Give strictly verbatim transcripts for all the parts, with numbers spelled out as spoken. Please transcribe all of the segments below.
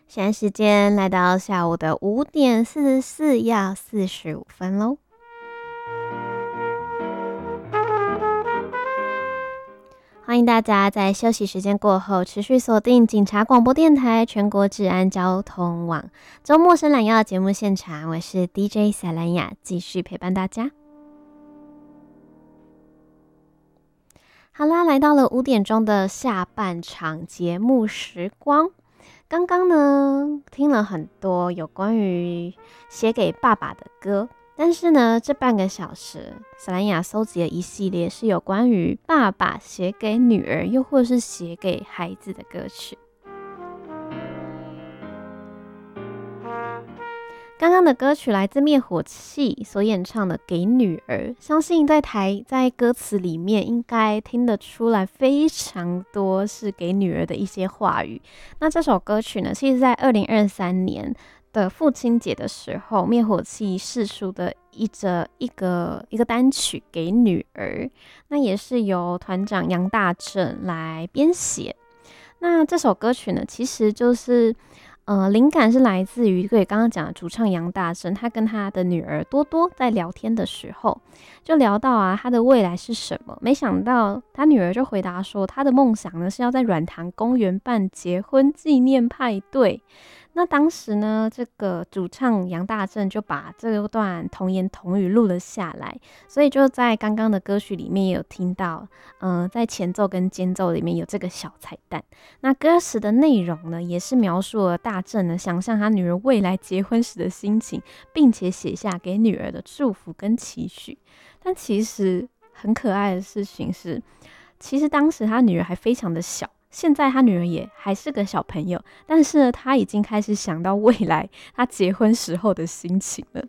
现在时间来到下午的五点四十四，要四十五分喽。欢迎大家在休息时间过后持续锁定警察广播电台全国治安交通网周末深蓝药节目现场，我是 D J 小蓝雅，继续陪伴大家。好啦，来到了五点钟的下半场节目时光。刚刚呢，听了很多有关于写给爸爸的歌，但是呢，这半个小时，小蓝雅搜集了一系列是有关于爸爸写给女儿，又或是写给孩子的歌曲。刚刚的歌曲来自灭火器所演唱的《给女儿》，相信在台在歌词里面应该听得出来非常多是给女儿的一些话语。那这首歌曲呢，其实在二零二三年的父亲节的时候，灭火器释出的一则一个一个单曲《给女儿》，那也是由团长杨大正来编写。那这首歌曲呢，其实就是呃，灵感是来自于对刚刚讲的主唱杨大正，他跟他的女儿多多在聊天的时候，就聊到啊，他的未来是什么？没想到他女儿就回答说，他的梦想呢是要在软塘公园办结婚纪念派对。那当时呢，这个主唱杨大正就把这段童言童语录了下来，所以就在刚刚的歌曲里面也有听到，嗯、呃，在前奏跟间奏里面有这个小彩蛋。那歌词的内容呢，也是描述了大正呢想象他女儿未来结婚时的心情，并且写下给女儿的祝福跟期许。但其实很可爱的事情是，其实当时他女儿还非常的小。现在他女儿也还是个小朋友，但是呢，他已经开始想到未来他结婚时候的心情了。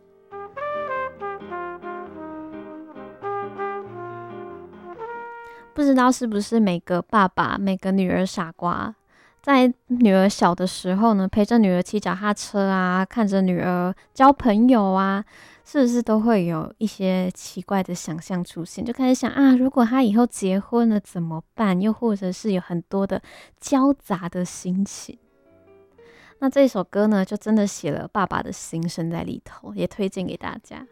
不知道是不是每个爸爸、每个女儿傻瓜，在女儿小的时候呢，陪着女儿骑脚踏车啊，看着女儿交朋友啊，是不是都会有一些奇怪的想象出现？就开始想啊，如果他以后结婚了怎么办？又或者是有很多的交杂的心情。那这首歌呢，就真的写了爸爸的心声在里头，也推荐给大家。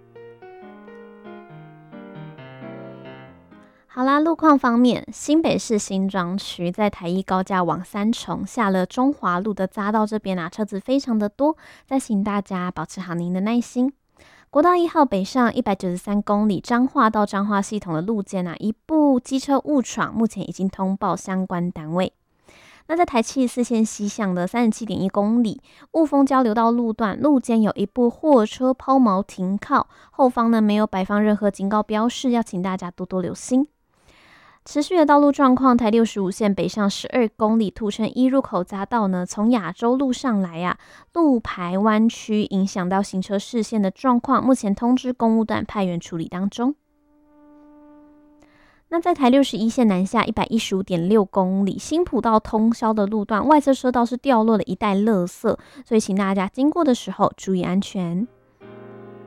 好啦，路况方面，新北市新庄区在台一高架往三重下了中华路的匝道这边啊，车子非常的多，再请大家保持好您的耐心。国道一号北上一百九十三公里彰化到彰化系统的路肩啊，一部机车误闯，目前已经通报相关单位。那在台七十四线西向的三十七点一公里雾峰交流道路段，路肩有一部货车抛锚停靠，后方呢没有摆放任何警告标示，要请大家多多留心。持续的道路状况，台六十五线北上十二公里土城一入口匝道呢，从亚洲路上来啊，路排弯曲，影响到行车视线的状况，目前通知公务段派员处理当中。那在台六十一线南下一百一十五点六公里新埔道通霄的路段，外侧车道是掉落了一袋垃圾，所以请大家经过的时候注意安全。